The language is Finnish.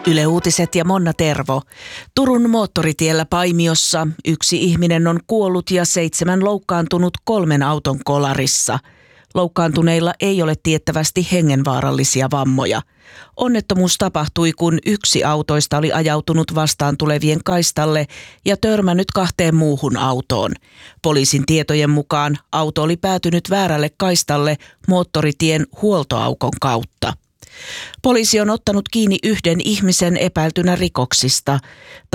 Yle Uutiset ja Monna Tervo. Turun moottoritiellä Paimiossa 1 ihminen on kuollut ja 7 loukkaantunut 3 auton kolarissa. Loukkaantuneilla ei ole tiettävästi hengenvaarallisia vammoja. Onnettomuus tapahtui, kun 1 autoista oli ajautunut vastaan tulevien kaistalle ja törmännyt 2 muuhun autoon. Poliisin tietojen mukaan auto oli päätynyt väärälle kaistalle moottoritien huoltoaukon kautta. Poliisi on ottanut kiinni 1 ihmisen epäiltynä rikoksista.